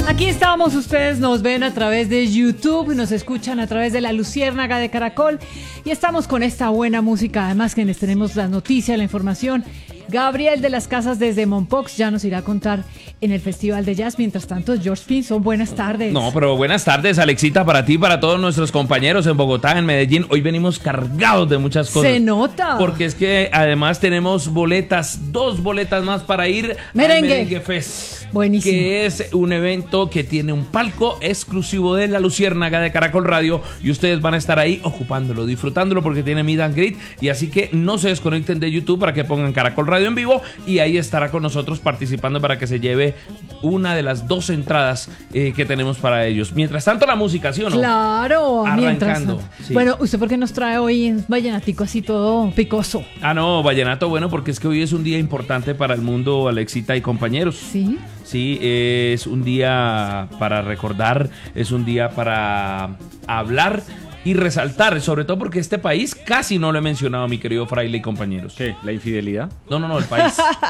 Aquí estamos, ustedes nos ven a través de YouTube, nos escuchan a través de la Luciérnaga de Caracol y estamos con esta buena música, además que les tenemos las noticias, la información. Gabriel de las Casas desde Mompox ya nos irá a contar en el Festival de Jazz. Mientras tanto, George Pinson, buenas tardes. No, pero buenas tardes, Alexita, para ti, para todos nuestros compañeros en Bogotá, en Medellín. Hoy venimos cargados de muchas cosas. Se nota. Porque es que además tenemos boletas, 2 boletas más para ir Merengue. al Merengue Fest. Buenísimo. Que es un evento que tiene un palco exclusivo de la Luciérnaga de Caracol Radio y ustedes van a estar ahí ocupándolo, disfrutándolo porque tiene meet and greet, y así que no se desconecten de YouTube para que pongan Caracol Radio en vivo y ahí estará con nosotros participando para que se lleve una de las 2 entradas que tenemos para ellos. Mientras tanto, la música, ¿sí o no? Claro, Arrancando, mientras. sí. Bueno, ¿usted por qué nos trae hoy un vallenatico así todo picoso? Ah, no, vallenato, bueno, porque es que hoy es un día importante para el mundo, Alexita y compañeros. ¿Sí? Sí, es un día para recordar, es un día para hablar y resaltar, sobre todo porque este país casi no lo he mencionado, mi querido Fraile y compañeros. ¿Qué? ¿La infidelidad? No, el país.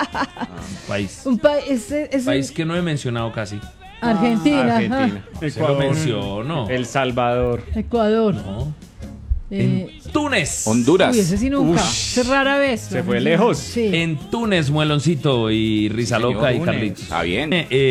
País. Un País que no he mencionado casi. Argentina. Argentina. Se lo menciono. El Salvador. Ecuador. No. En Túnez. Honduras. Uy, ese sí nunca. Ush. Es rara vez. Se fue lejos. Sí. En Túnez, Mueloncito y Rizaloca y Túnez. Carlitos. Está bien.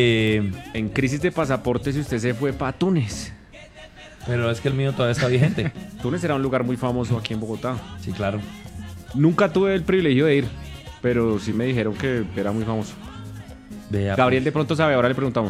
En crisis de pasaporte, si usted se fue para Túnez. Pero es que el mío todavía está vigente. Túnez era un lugar muy famoso aquí en Bogotá. Sí, claro. Nunca tuve el privilegio de ir, pero sí me dijeron que era muy famoso. Vea, Gabriel de pronto sabe, ahora le preguntamos.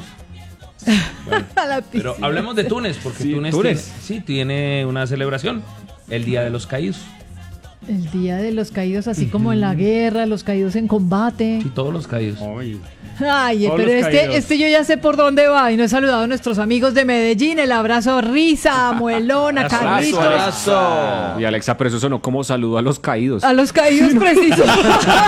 bueno. A la Pero piscina. hablemos de Túnez, porque Sí, Túnez, Túnez. tiene una celebración, el Día de los Caídos. El Día de los Caídos, así como en la guerra, los caídos en combate. Sí, todos los caídos. Ay, Todos pero los caídos. este yo ya sé por dónde va y no he saludado a nuestros amigos de Medellín. El abrazo a Risa, a Muelón, a Carlitos. Abrazo. Y Alexa, pero eso sonó como saludo a los caídos. A los caídos precisos.